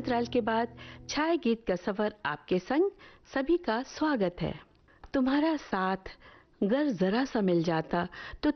अंतराल के बाद छाया गीत का सफर आपके संग सभी का स्वागत है। तुम्हारा साथ अगर जरा सा मिल जाता तो